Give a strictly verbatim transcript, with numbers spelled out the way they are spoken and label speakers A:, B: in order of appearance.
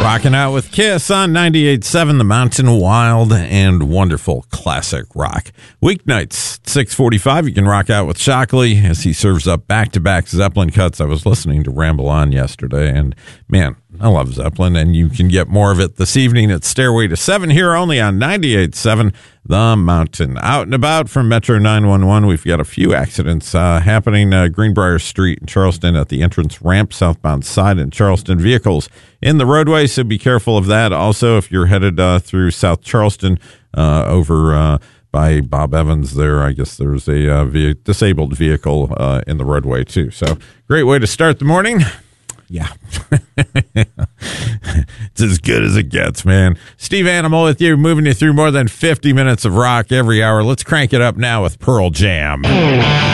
A: Rocking out with Kiss on ninety-eight point seven, The Mountain, wild and wonderful classic rock. Weeknights, six forty-five, you can rock out with Shockley as he serves up back-to-back Zeppelin cuts. I was listening to Ramble On yesterday, and man, I love Zeppelin, and you can get more of it this evening at Stairway to Seven here only on ninety-eight point seven, The Mountain. Out and about from Metro nine one one, we've got a few accidents uh, happening. Uh, Greenbrier Street in Charleston at the entrance ramp, southbound side in Charleston. Vehicles in the roadway, so be careful of that. Also, if you're headed uh, through South Charleston uh, over uh, by Bob Evans there, I guess there's a uh, ve- disabled vehicle uh, in the roadway too. So great way to start the morning. Yeah. It's as good as it gets, man. Steve Animal with you, moving you through more than fifty minutes of rock every hour. Let's crank it up now with Pearl Jam.